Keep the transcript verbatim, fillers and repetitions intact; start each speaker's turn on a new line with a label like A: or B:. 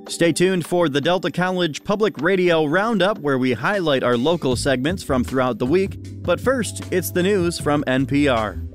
A: Stay tuned for the Delta College Public Radio Roundup, where we highlight our local segments from throughout the week. But first, it's the news from N P R.